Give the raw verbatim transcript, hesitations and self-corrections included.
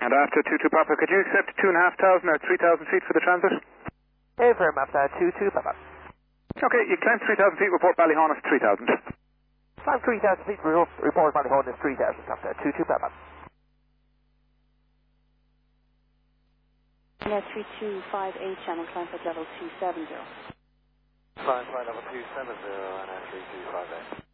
And after two two Papa, could you accept two and a half thousand or three thousand feet for the transit? Hey, firm after two two Papa. Okay, you climb three thousand feet, report Ballyhonus three thousand. Climb three thousand feet, report Ballyhonus three thousand after two two Papa. Yeah, three two five eight channel, climb at level two seven zero. Climb flight level two seven zero and at three two five eight.